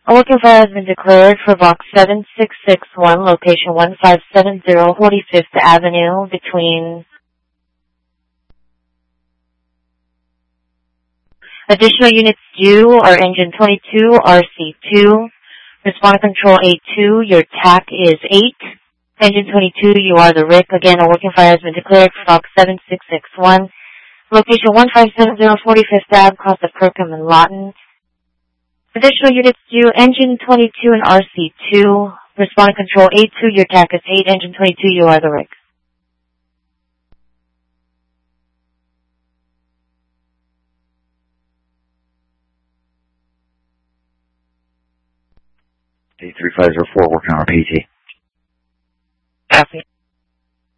A working fire has been declared for box 7661, location 1570 45th Avenue between... Additional units due are engine 22, RC2, responder control A2, your TAC is 8. Engine 22, you are the RIC. Again, a working fire has been declared for box 7661, location 1570 45th Ave, across the Kirkham and Lawton. Additional units due, engine 22 and RC2, responder control A2, your TAC is 8. Engine 22, you are the RIC. D3504, working on RPG. Copy.